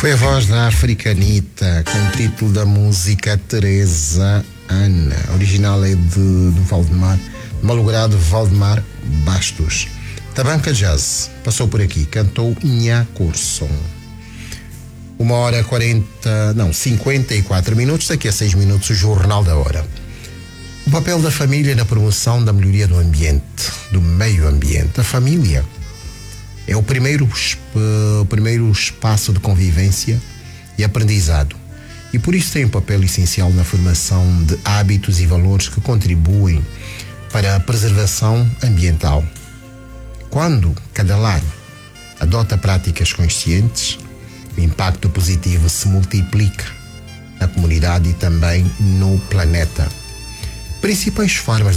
Foi a voz da Africanita com o título da música Teresa Ana. A original é do Valdemar, malogrado Valdemar Bastos. Tabanca Jazz passou por aqui, cantou Nha Corson. 54 minutos, daqui a 6 minutos o Jornal da Hora. O papel da família na promoção da melhoria do ambiente, do meio ambiente. A família é o primeiro espaço de convivência e aprendizado, e por isso tem um papel essencial na formação de hábitos e valores que contribuem para a preservação ambiental. Quando cada lar adota práticas conscientes, o impacto positivo se multiplica na comunidade e também no planeta. Principais formas